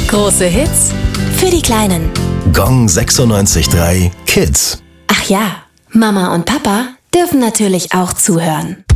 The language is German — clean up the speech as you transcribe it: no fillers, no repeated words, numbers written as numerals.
Große Hits Für die Kleinen. Gong 96.3 Kids. Ach ja, Mama und Papa dürfen natürlich auch zuhören.